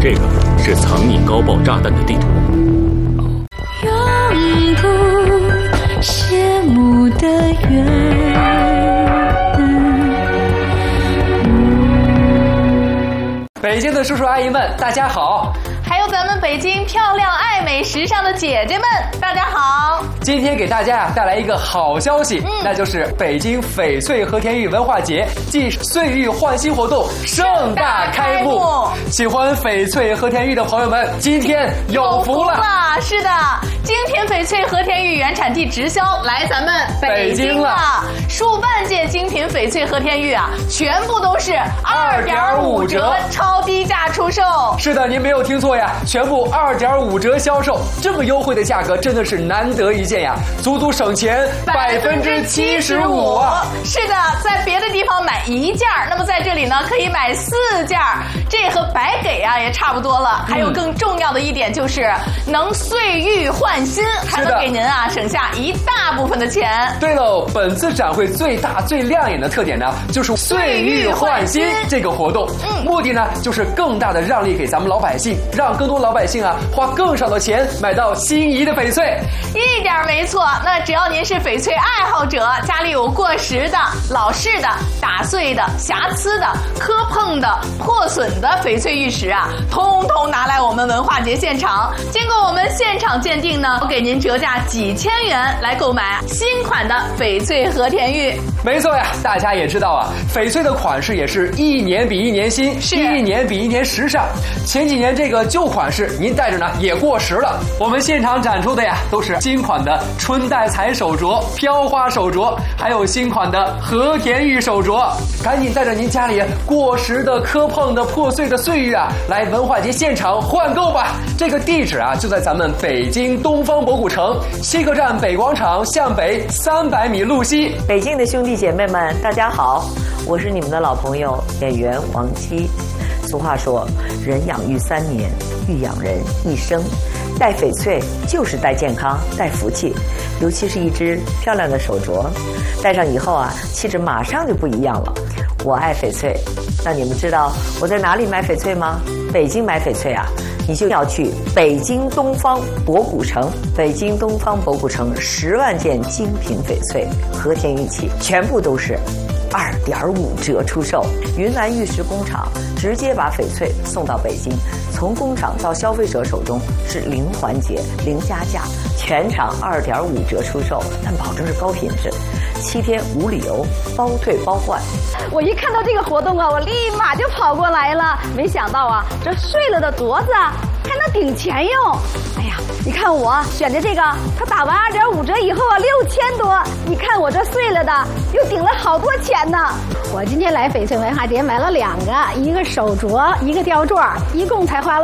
这个是藏匿高爆炸弹的地图。 永不谢幕的缘。 北京的叔叔阿姨们，大家好！ 还有咱们北京漂亮、爱美、时尚的姐姐们，大家好！ 今天给大家带来一个好消息，那就是北京翡翠和田玉文化节暨岁玉焕新活动盛大开幕。喜欢翡翠和田玉的朋友们，今天有福了！ 是的，精品翡翠和田玉原产地直销来咱们北京了，数万件精品翡翠和田玉啊，全部都是2.5折超低价出售。 是的，您没有听错呀，全部2.5折销售，这么优惠的价格真的是难得一见呀，足足省钱75%啊！ 是的，在别的地方买1件，那么在这里呢可以买4件，这和白给啊也差不多了。还有更重要的一点就是能岁玉焕新，还能给您啊省下一大部分的钱。 对喽，本次展会最大最亮眼的特点呢，就是岁玉焕新这个活动，目的呢就是更大的让利给咱们老百姓，让更多老百姓啊花更少的钱买到心仪的翡翠。 一点没错，那只要您是翡翠爱好者，家里有过时的、老式的、打碎的、瑕疵的、磕碰的、破损的翡翠玉石啊，通通拿来我们文化节现场，经过我们现场鉴定呢，我给您折价几千元来购买新款的翡翠和田玉。 没错呀，大家也知道啊，翡翠的款式也是一年比一年新，一年比一年时尚。前几年这个旧款式您戴着呢也过时了，我们现场展出的呀都是新款的春带彩手镯、飘花手镯，还有新款的和田玉手镯。赶紧带着您家里过时的、磕碰的、破碎的岁玉啊，来文化节现场换购吧。这个地址啊就在咱们北京东方博古城西客站北广场向北300米路西。 北京的兄弟姐妹们，大家好，我是你们的老朋友演员王姬。俗话说，人养育3年，玉养人一生。戴翡翠就是戴健康、戴福气，尤其是一只漂亮的手镯，戴上以后啊，气质马上就不一样了。我爱翡翠，那你们知道我在哪里买翡翠吗？北京买翡翠啊，你就要去北京东方博古城。北京东方博古城10万件精品翡翠和田玉器，全部都是2.5折出售。云南玉石工厂直接把翡翠送到北京，从工厂到消费者手中是零环节、零加价，全场2.5折出售，但保证是高品质，7天无理由，包退包换。 我一看到这个活动啊，我立马就跑过来了。没想到啊，这碎了的镯子啊还能顶钱用。哎呀，你看我选的这个，它打完2.5折以后啊，6000多。你看我这碎了的，又顶了好多钱呢。 我今天来翡翠文化节买了2个，一个手镯，一个吊坠，一共才花了